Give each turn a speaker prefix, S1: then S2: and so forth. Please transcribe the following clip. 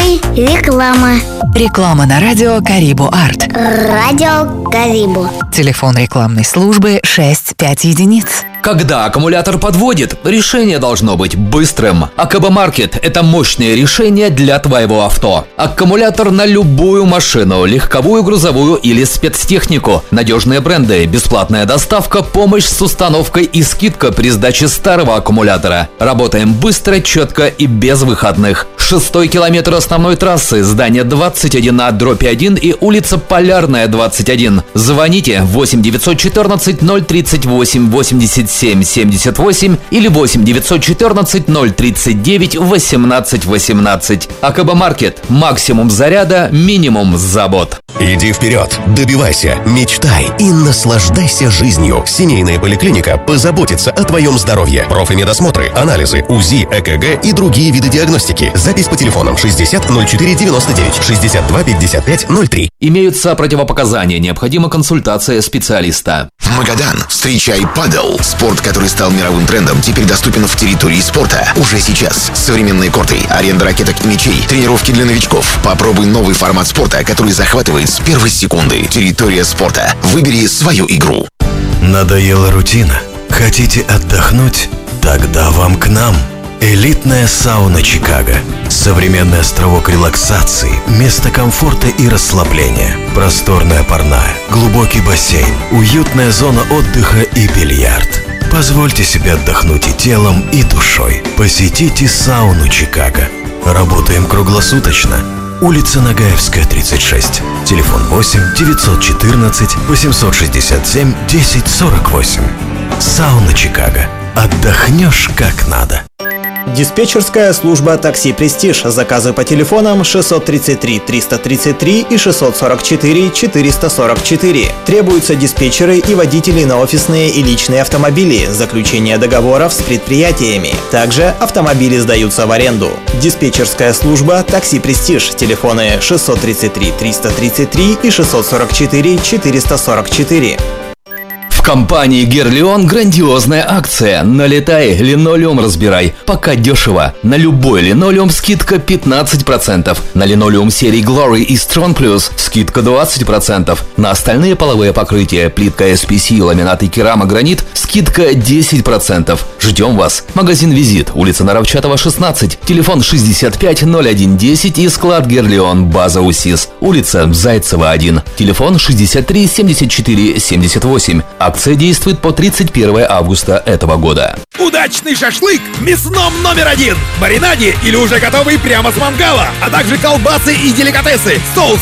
S1: И реклама.
S2: Реклама на радио Карибу Арт.
S1: Радио Карибу.
S2: Телефон рекламной службы 65 единиц.
S3: Когда аккумулятор подводит, решение должно быть быстрым. АКБ Маркет – это мощное решение для твоего авто. Аккумулятор на любую машину, легковую, грузовую или спецтехнику. Надежные бренды, бесплатная доставка, помощь с установкой и скидка при сдаче старого аккумулятора. Работаем быстро, четко и без выходных. 6-й километр основной трассы, здание 21А/1 и улица Полярная, 21. Звоните 8 914 038 87 78 или 8 914 039 18 18. АКБ Маркет. Максимум заряда, минимум забот.
S4: Иди вперед, добивайся, мечтай и наслаждайся жизнью. Семейная поликлиника позаботится о твоем здоровье. Профимедосмотры, анализы, УЗИ, ЭКГ и другие виды диагностики. Запись по телефонам 60 04 99 62 55 03.
S3: Имеются противопоказания, необходима консультация специалиста.
S5: Магадан. Встречай падел. Спорт, который стал мировым трендом, теперь доступен в территории спорта. Уже сейчас. Современные корты, аренда ракеток и мячей, тренировки для новичков. Попробуй новый формат спорта, который захватывает с первой секунды. Территория спорта. Выбери свою игру.
S6: Надоела рутина? Хотите отдохнуть? Тогда вам к нам. Элитная сауна Чикаго. Современный островок релаксации, место комфорта и расслабления. Просторная парная, глубокий бассейн, уютная зона отдыха и бильярд. Позвольте себе отдохнуть и телом, и душой. Посетите сауну Чикаго. Работаем круглосуточно. Улица Нагаевская, 36. Телефон 8 914 867 1048. Сауна Чикаго. Отдохнешь как надо.
S7: Диспетчерская служба такси «Престиж». Заказы по телефонам 633 333 и 644 444. Требуются диспетчеры и водители на офисные и личные автомобили. Заключение договоров с предприятиями. Также автомобили сдаются в аренду. Диспетчерская служба такси «Престиж». Телефоны 633 333 и 644 444.
S3: В компании Герлион грандиозная акция. Налетай, линолеум разбирай. Пока дешево. На любой линолеум скидка 15%. На линолеум серии Glory и Strong Plus скидка 20%. На остальные половые покрытия, плитка SPC, ламинат и керамогранит, скидка 10%. Ждем вас. Магазин «Визит», улица Наровчатова, 16. Телефон 65 01 10 и склад Герлион, база УСИС. Улица Зайцева, 1. Телефон 63 74 78. Акция действует по 31 августа этого года.
S8: Удачный шашлык в мясном №1. В маринаде или уже готовый прямо с мангала, а также колбасы и деликатесы, соус